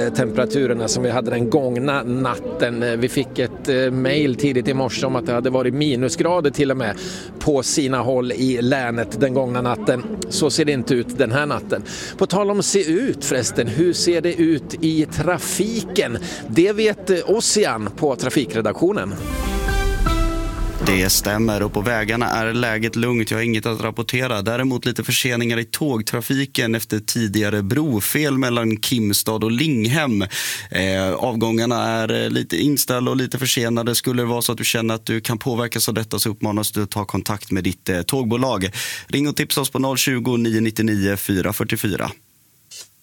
temperaturerna som vi hade den gångna natten. Vi fick ett mejl tidigt i morse om att det hade varit minusgrader till och med på sina håll i länet den gångna natten. Så ser det inte ut den här natten. På tal om se ut förresten, hur ser det ut i trafiken? Det vet Ossian på trafikredaktionen. Det stämmer och på vägarna är läget lugnt. Jag har inget att rapportera. Däremot lite förseningar i tågtrafiken efter tidigare brofel mellan Kimstad och Linghem. Avgångarna är lite inställda och lite försenade. Skulle det vara så att du känner att du kan påverkas av detta så uppmanas du att ta kontakt med ditt tågbolag. Ring och tipsa oss på 020 999 444.